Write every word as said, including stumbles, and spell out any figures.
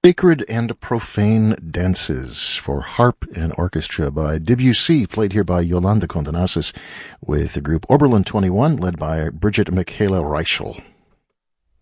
Sacred and Profane Dances for Harp and Orchestra by Debussy, played here by Yolanda Condenasis with the group Oberlin twenty-one, led by Brigitte Michaela Reichel.